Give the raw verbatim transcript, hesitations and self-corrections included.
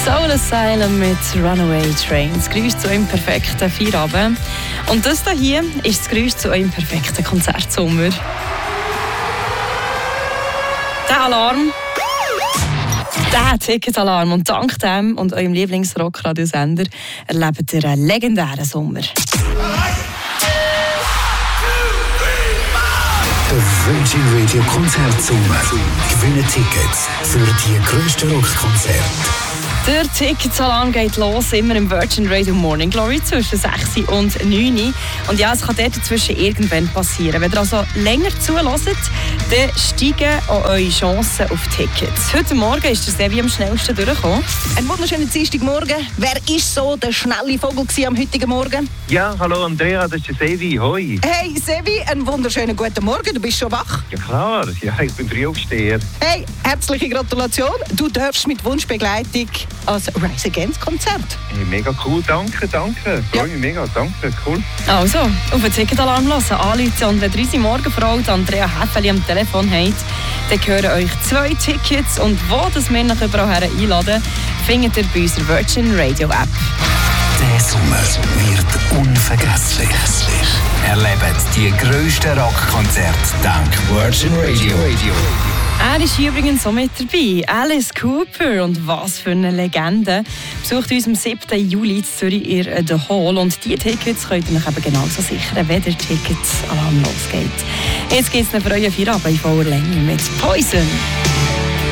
Soul Asylum mit Runaway Train. Das Geräusch zu eurem perfekten Feierabend. Und das hier ist das Geräusch zu eurem perfekten Konzertsommer. Der Alarm. Der Ticketalarm. Und dank dem und eurem Lieblings-Rock-Radiosender erlebt ihr einen legendären Sommer. Der Virgin Radio Konzertsommer. Gewinne Tickets für die grössten Rockkonzerte. Der Ticketalarm geht los, immer im Virgin Radio Morning Glory zwischen sechs und neun. Und ja, es kann dort dazwischen irgendwann passieren. Wenn ihr also länger zuhört, dann steigen auch eure Chancen auf Tickets. Heute Morgen ist der Sevi am schnellsten durchgekommen. Einen wunderschönen Dienstagmorgen. Wer ist so der schnelle Vogel am heutigen Morgen? Ja, hallo Andrea, das ist der Sevi. Hoi. Hey Sevi, einen wunderschönen guten Morgen. Du bist schon wach? Ja klar, ja, ich bin Frühaufsteher. Hey, herzliche Gratulation. Du darfst mit Wunschbegleitung als Rise Against Konzert. Hey, mega cool, danke, danke. Freue mich mega, danke, cool. Also, auf den Ticketalarm hören, anrufen. Und wenn ihr unsere Morgenfrau Andrea Häfeli am Telefon habt, dann gehören euch zwei Tickets. Und wo das wir noch überall einladen, findet ihr bei unserer Virgin Radio App. Der Sommer wird unvergesslich. Erlebt die grössten Rockkonzerte dank Virgin Radio. Er ist hier übrigens auch mit dabei. Alice Cooper. Und was für eine Legende. Besucht uns am siebten Juli in Zürich in The Hall. Und diese Tickets könnt ihr euch eben genauso sichern, wenn der Ticketalarm losgeht. Jetzt geht es für euren Feierabend in voller Länge mit Poison.